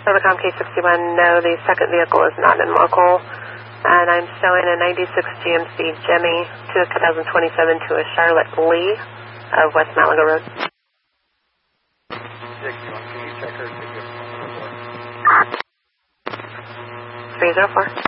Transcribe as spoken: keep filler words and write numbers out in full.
Silvercom K sixty-one, no, the second vehicle is not in local. And I'm showing a ninety-six G M C Jimmy to twenty twenty-seven to a Charlotte Lee of West Malaga Road. sixty-one, can you check her? three zero four.